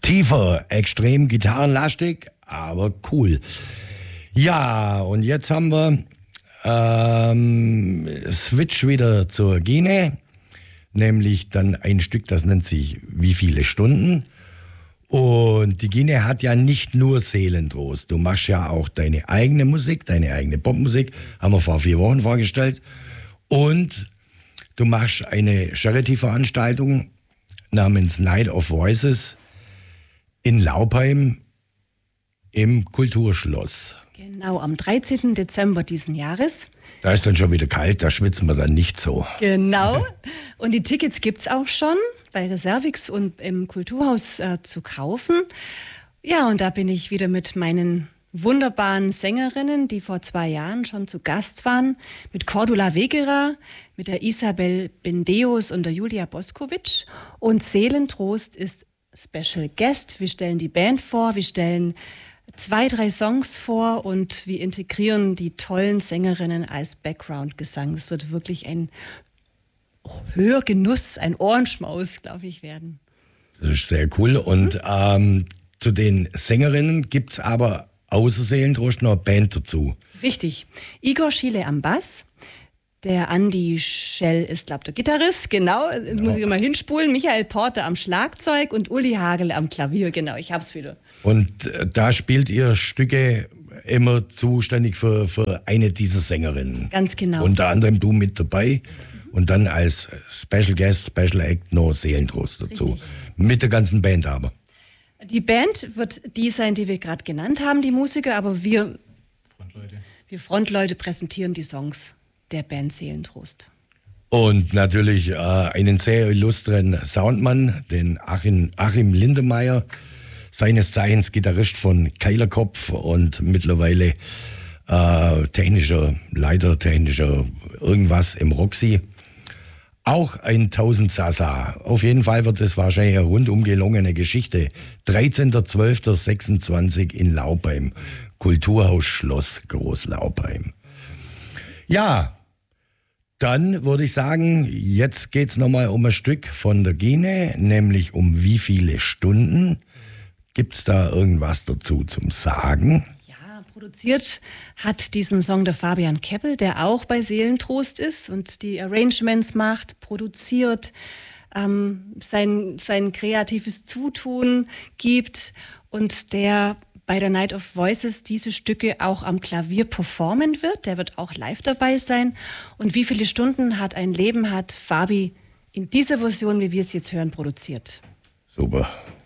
tiefer, extrem gitarrenlastig, aber cool. Ja, und jetzt haben wir Switch wieder zur Gine, nämlich dann ein Stück, das nennt sich Wie viele Stunden. Und die Gine hat ja nicht nur Seelentrost. Du machst ja auch deine eigene Musik, deine eigene Popmusik, haben wir vor 4 Wochen vorgestellt. Und du machst eine Charity-Veranstaltung namens Night of Voices in Laupheim im Kulturschloss. Genau, am 13. Dezember diesen Jahres. Da ist dann schon wieder kalt, da schwitzen wir dann nicht so. Genau. Und die Tickets gibt es auch schon bei Reservix und im Kulturhaus zu kaufen. Ja, und da bin ich wieder mit meinen wunderbaren Sängerinnen, die vor 2 Jahren schon zu Gast waren, mit Cordula Wegerer, mit der Isabel Bendeus und der Julia Boskovic. Und Seelentrost ist Special Guest. Wir stellen die Band vor, wir stellen 2, 3 Songs vor und wir integrieren die tollen Sängerinnen als Background-Gesang. Es wird wirklich ein Hörgenuss, ein Ohrenschmaus, glaube ich, werden. Das ist sehr cool. Und zu den Sängerinnen gibt es aber außer Seelentrost noch eine Band dazu. Richtig. Igor Schiele am Bass. Der Andi Schell ist, glaube ich, der Gitarrist, genau. Jetzt muss ich mal hinspulen. Michael Porter am Schlagzeug und Uli Hagel am Klavier, genau. Ich hab's wieder. Und da spielt ihr Stücke immer zuständig für eine dieser Sängerinnen. Ganz genau. Unter anderem du mit dabei und dann als Special Guest, Special Act noch Seelentrost dazu. Richtig. Mit der ganzen Band aber. Die Band wird die sein, die wir gerade genannt haben, die Musiker, aber wir Frontleute präsentieren die Songs der Band Seelentrost. Und natürlich einen sehr illustren Soundmann, den Achim Lindemeyer, seines Zeichens Gitarrist von Keilerkopf und mittlerweile technischer Leiter, technischer irgendwas im Roxy. Auch ein 1000 Sasa. Auf jeden Fall wird es wahrscheinlich eine rundum gelungene Geschichte. 13.12.26 in Laupheim. Kulturhaus Schloss Großlaupheim. Ja, dann würde ich sagen, jetzt geht es nochmal um ein Stück von der Gine, nämlich um wie viele Stunden. Gibt es da irgendwas dazu zum Sagen? Ja, produziert hat diesen Song der Fabian Keppel, der auch bei Seelentrost ist und die Arrangements macht, produziert, sein kreatives Zutun gibt und der bei der Night of Voices diese Stücke auch am Klavier performen wird. Der wird auch live dabei sein. Und wie viele Stunden hat ein Leben, hat Fabi in dieser Version, wie wir es jetzt hören, produziert. Super.